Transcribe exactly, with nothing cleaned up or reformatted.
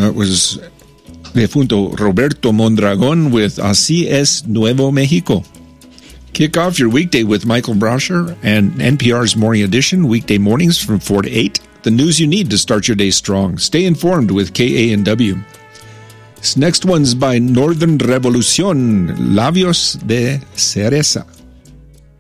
That was Defunto Roberto Mondragon with Así es Nuevo Mexico. Kick off your weekday with Michael Brasher and N P R's Morning Edition, weekday mornings from four to eight. The news you need to start your day strong. Stay informed with K A N W. This next one's by Northern Revolucion, Labios de Cereza.